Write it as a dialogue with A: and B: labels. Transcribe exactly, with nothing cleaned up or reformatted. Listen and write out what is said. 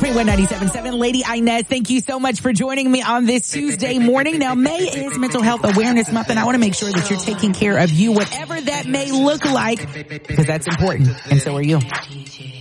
A: point one ninety-seven point seven. Lady Inez, thank you so much for joining me on this Tuesday morning. Now, May is Mental Health Awareness Month, and I want to make sure that you're taking care of you, whatever that may look like, because that's important, and so are you.